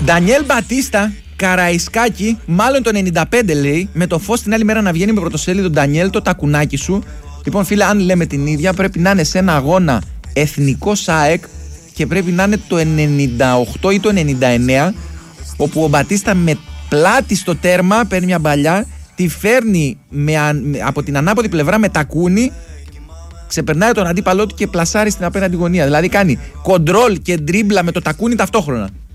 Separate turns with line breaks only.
Ντανιέλ Μπατίστα, Καραϊσκάκη, μάλλον το 95 λέει, με το φως την άλλη μέρα να βγαίνει με πρωτοσέλιδο Ντανιέλ, το τακουνάκι σου. Λοιπόν, φίλε, αν λέμε την ίδια, πρέπει να είναι σε ένα αγώνα εθνικό ΣΑΕΚ και πρέπει να είναι το 98 ή το 99, όπου ο Μπατίστα με πλάτη στο τέρμα παίρνει μια μπαλιά, τη φέρνει από την ανάποδη πλευρά με τακούνι, ξεπερνάει τον αντίπαλό του και πλασάρει στην απέναντι γωνία. Δηλαδή κάνει κοντρόλ και ντρίμπλα με το τακούνι ταυτόχρονα.